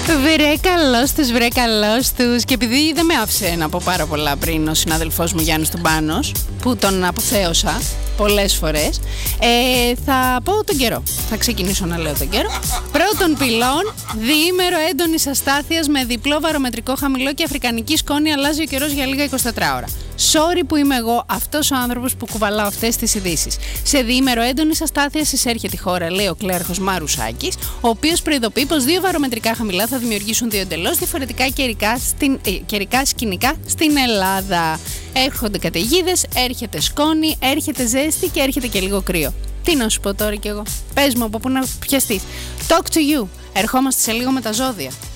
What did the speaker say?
Βρε καλώς τους. Και επειδή δεν με άφησε να πω πάρα πολλά πριν ο συνάδελφός μου Γιάννης Τουμπάνος, που τον αποθέωσα πολλές φορές, θα πω τον καιρό. Θα ξεκινήσω να λέω τον καιρό. Πρώτον πυλών, διήμερο έντονης αστάθειας με διπλό βαρομετρικό χαμηλό και αφρικανική σκόνη, αλλάζει ο καιρός για λίγα 24 ώρα. Sorry που είμαι εγώ αυτός ο άνθρωπος που κουβαλάω αυτές τις ειδήσεις. Σε διήμερο έντονης αστάθειας εισέρχεται η χώρα, λέει ο κλέρχος Μαρουσάκης, ο οποίος προειδοποιεί πως δύο βαρομετρικά χαμηλά θα δημιουργήσουν δύο εντελώς διαφορετικά καιρικά σκηνικά στην Ελλάδα. Έρχονται καταιγίδες, έρχεται σκόνη, έρχεται ζέστη και έρχεται και λίγο κρύο. Τι να σου πω τώρα κι εγώ. Πες μου από πού να πιαστείς. Talk to you. Ερχόμαστε σε λίγο με τα ζώδια.